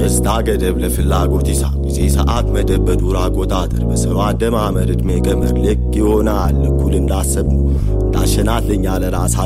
የደስታ ገደብ ለፍላጎት ይሳብ ጊዜ ሰዓት መደብ በዱር አቆጣጠር በሰው አደማመር እድሜ ገመር ልክ ይሆናል እኩል እንዳሰብነው እንዳሸናትልኛ ለራስ